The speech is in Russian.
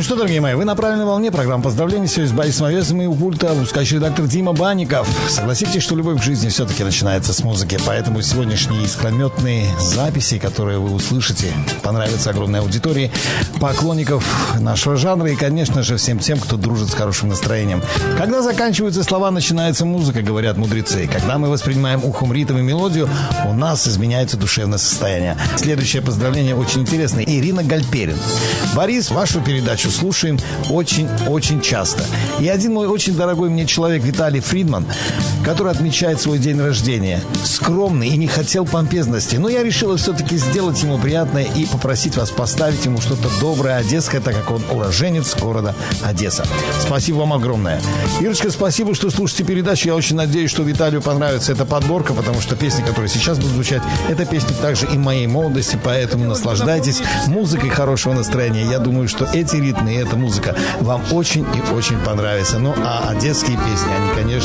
Ну что, дорогие мои, вы на правильной волне. Программа поздравлений сегодня с Борисом Овесом и у пульта выскочил редактор Дима Банников. Согласитесь, что любовь в жизни все-таки начинается с музыки. Поэтому сегодняшние искрометные записи, которые вы услышите, понравятся огромной аудитории поклонников нашего жанра и, конечно же, всем тем, кто дружит с хорошим настроением. Когда заканчиваются слова, начинается музыка, говорят мудрецы. Когда мы воспринимаем ухом ритм и мелодию, у нас изменяется душевное состояние. Следующее поздравление очень интересное. Ирина Гальперин. Борис, вашу передачу слушаем очень-очень часто. И один мой очень дорогой мне человек, Виталий Фридман, который отмечает свой день рождения. Скромный и не хотел помпезности. Но я решила все-таки сделать ему приятное и попросить вас поставить ему что-то доброе, одесское, так как он уроженец города Одесса. Спасибо вам огромное. Ирочка, спасибо, что слушаете передачу. Я очень надеюсь, что Виталию понравится эта подборка, потому что песни, которые сейчас будут звучать, это песни также и моей молодости, поэтому наслаждайтесь музыкой хорошего настроения. Я думаю, что эти ритмы и эта музыка вам очень и очень понравятся. Ну, а одесские песни, они, конечно,